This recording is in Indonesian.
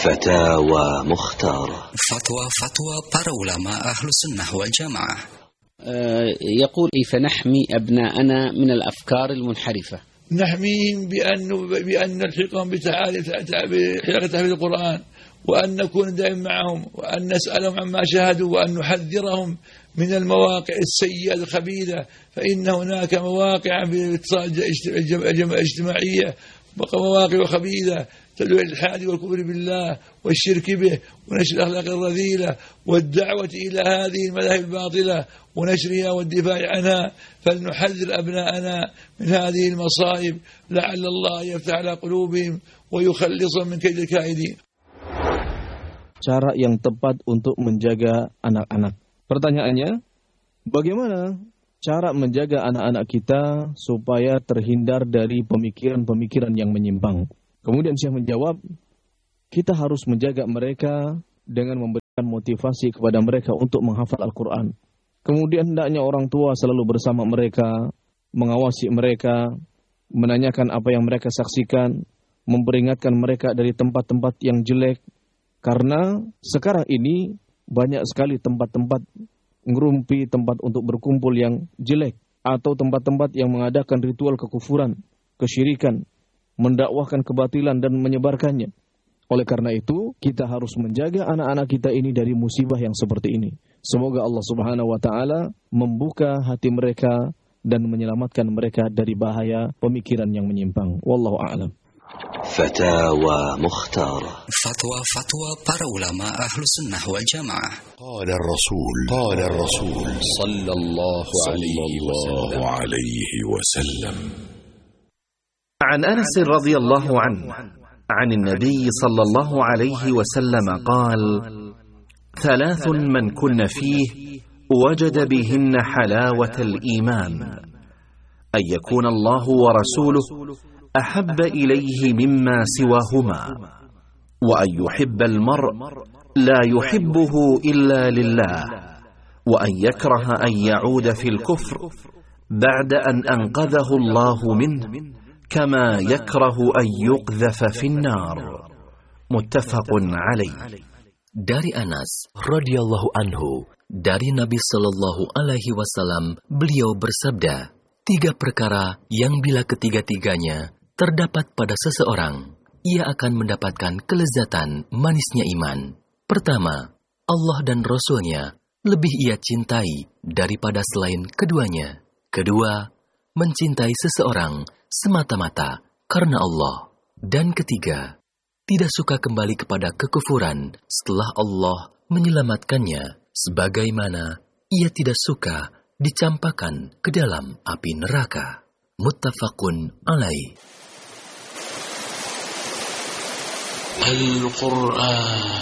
فتاوى مختارة. فتوى para ulama أهل السنة والجماعة. يقول كيف نحمي أبناءنا من الأفكار المنحرفة؟ نحميهم بأن نلحقهم بحلقة تحفيظ القرآن، وأن نكون دائما معهم، وأن نسألهم عما شاهدوا، وأن نحذرهم من المواقع السيئة الخبيثة، فإن هناك مواقع اجتماعية مواقع خبيثة تدعو إلى الإلحاد والكفر بالله والشرك به ونشر الأخلاق الرذيلة والدعوة إلى هذه المذاهب الباطلة ونشرها والدفاع عنها. فلنحذر أبناءنا من هذه المصائب لعل الله يفتح على قلوبهم ويخلصهم من كيد الكائدين. Cara yang tepat untuk menjaga anak-anak. Pertanyaannya, bagaimana cara menjaga anak-anak kita supaya terhindar dari pemikiran-pemikiran yang menyimpang? Kemudian Syekh menjawab, kita harus menjaga mereka dengan memberikan motivasi kepada mereka untuk menghafal Al-Quran. Kemudian hendaknya orang tua selalu bersama mereka, mengawasi mereka, menanyakan apa yang mereka saksikan, memperingatkan mereka dari tempat-tempat yang jelek. Karena sekarang ini banyak sekali tempat-tempat ngerumpi, tempat untuk berkumpul yang jelek, atau tempat-tempat yang mengadakan ritual kekufuran, kesyirikan, mendakwahkan kebatilan dan menyebarkannya. Oleh karena itu, kita harus menjaga anak-anak kita ini dari musibah yang seperti ini. Semoga Allah Subhanahu wa taala membuka hati mereka dan menyelamatkan mereka dari bahaya pemikiran yang menyimpang. Wallahu a'lam. فتاوى مختارة. فتوى para ulama أهل السنة والجماعة. قال الرسول صلى الله عليه وسلم. عن أنس رضي الله عنه عن النبي صلى الله عليه وسلم قال: ثلاث من كن فيه وجد بهن حلاوة الإيمان: أن يكون الله ورسوله أحب إليه مما سواهما، وأن يحب المرء لا يحبه إلا لله، وأن يكره أن يعود في الكفر بعد أن أنقذه الله منه كما يكره أن يقذف في النار. متفق عليه. Dari Anas radhiyallahu anhu, dari Nabi sallallahu alaihi wasallam, beliau bersabda, 3 perkara yang bila ketiga-tiganya terdapat pada seseorang, ia akan mendapatkan kelezatan manisnya iman. Pertama, Allah dan Rasul-Nya lebih ia cintai daripada selain keduanya. Kedua, mencintai seseorang semata-mata karena Allah. Dan ketiga, tidak suka kembali kepada kekufuran setelah Allah menyelamatkannya, sebagaimana ia tidak suka dicampakkan ke dalam api neraka. Muttafaqun alaih. Al-Quran